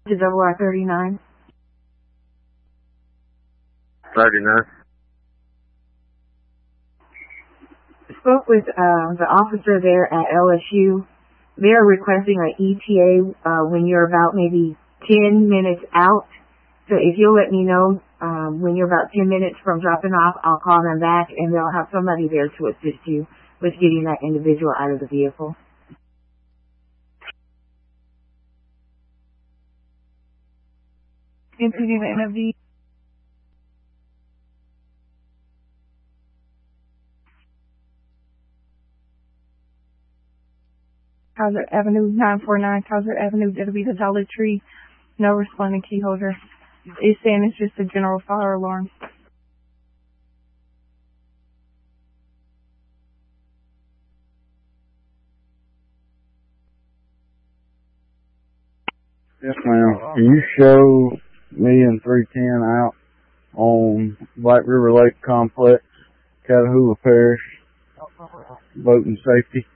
To WR39. 39. Spoke with the officer there at LSU. They're requesting an ETA when you're about maybe 10 minutes out. So if you'll let me know when you're about 10 minutes from dropping off, I'll call them back and they'll have somebody there to assist you with getting that individual out of the vehicle. Continue the interview. Kaiser Avenue, 949 Kaiser Avenue, that'll be the Dollar Tree. No responding key holder. It's saying it's just a general fire alarm. Yes, ma'am. Can you show me and 310 out on Black River Lake Complex, Catahoula Parish, boat and safety?